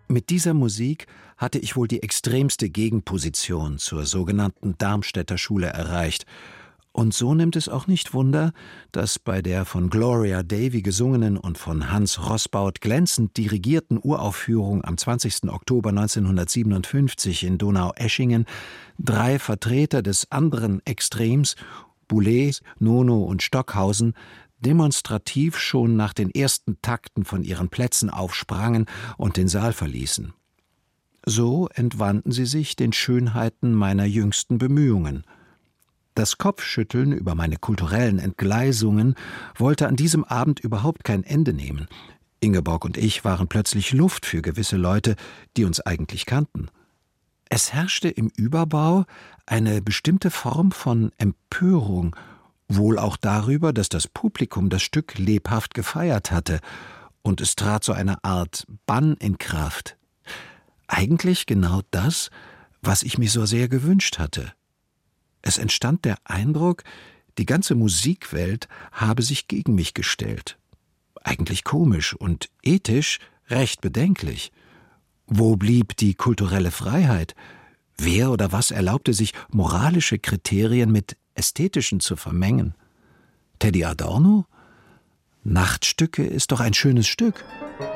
Mit dieser Musik hatte ich wohl die extremste Gegenposition zur sogenannten Darmstädter Schule erreicht. Und so nimmt es auch nicht Wunder, dass bei der von Gloria Davy gesungenen und von Hans Roßbaut glänzend dirigierten Uraufführung am 20. Oktober 1957 in Donaueschingen 3 Vertreter des anderen Extrems, Boulez, Nono und Stockhausen, demonstrativ schon nach den ersten Takten von ihren Plätzen aufsprangen und den Saal verließen. So entwandten sie sich den Schönheiten meiner jüngsten Bemühungen. Das Kopfschütteln über meine kulturellen Entgleisungen wollte an diesem Abend überhaupt kein Ende nehmen. Ingeborg und ich waren plötzlich Luft für gewisse Leute, die uns eigentlich kannten. Es herrschte im Überbau eine bestimmte Form von Empörung, wohl auch darüber, dass das Publikum das Stück lebhaft gefeiert hatte, und es trat so eine Art Bann in Kraft. Eigentlich genau das, was ich mir so sehr gewünscht hatte. Es entstand der Eindruck, die ganze Musikwelt habe sich gegen mich gestellt. Eigentlich komisch und ethisch recht bedenklich. Wo blieb die kulturelle Freiheit? Wer oder was erlaubte sich, moralische Kriterien mit ästhetischen zu vermengen? Teddy Adorno? Nachtstücke ist doch ein schönes Stück.